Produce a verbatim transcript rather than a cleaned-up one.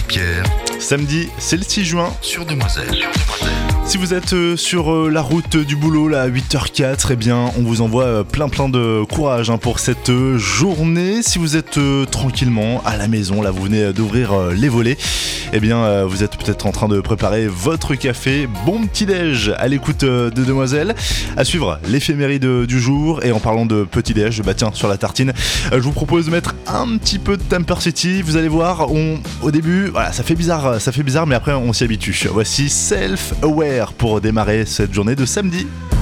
Pierre. Samedi, c'est le six juin. Sur Demoiselle. Si vous êtes euh, sur euh, la route du boulot, là, à huit heures quatre, eh bien, on vous envoie euh, plein plein de courage hein, pour cette euh, journée. Si vous êtes euh, tranquillement à la maison, là, vous venez euh, d'ouvrir euh, les volets, eh bien, euh, vous êtes peut-être en train de préparer votre café. Bon petit-déj à l'écoute euh, de Demoiselle. À suivre l'éphéméride du jour. Et en parlant de petit-déj, bah tiens, sur la tartine, euh, je vous propose de mettre un petit peu de Temper City. Vous allez voir, on, au début, voilà, ça fait bizarre, ça fait bizarre, mais après, on s'y habitue. Voici Self Aware pour démarrer cette journée de samedi.